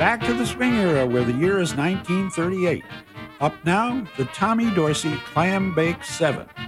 back to the swing era where the year is 1938. Up now, the Tommy Dorsey Clam Bake 7.